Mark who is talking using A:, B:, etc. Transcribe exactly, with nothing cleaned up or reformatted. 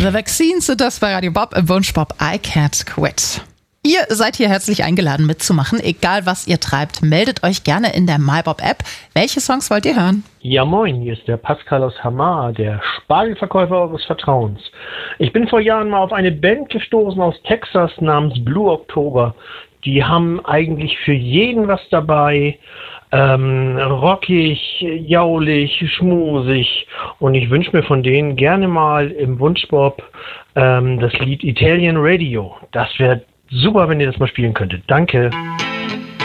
A: The Vaccines sind das bei Radio Bob im Wunschbob I Can't Quit. Ihr seid hier herzlich eingeladen mitzumachen. Egal was ihr treibt, meldet euch gerne in der MyBob-App. Welche Songs wollt ihr hören?
B: Ja moin, hier ist der Pascal aus Hamar, der Spargelverkäufer eures Vertrauens. Ich bin vor Jahren mal auf eine Band gestoßen aus Texas namens Blue October. Die haben eigentlich für jeden was dabei. Ähm, rockig, jaulig, schmusig. Und ich wünsche mir von denen gerne mal im Wunschbob ähm, das Lied Italian Radio. Das wäre super, wenn ihr das mal spielen könntet. Danke.